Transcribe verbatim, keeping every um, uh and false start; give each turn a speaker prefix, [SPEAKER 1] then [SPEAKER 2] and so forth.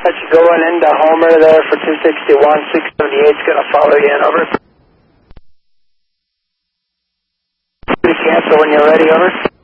[SPEAKER 1] Let you go on into Homer there for two sixty-one, six seventy-eight is going to follow you in, over. Cancel when you're ready, over.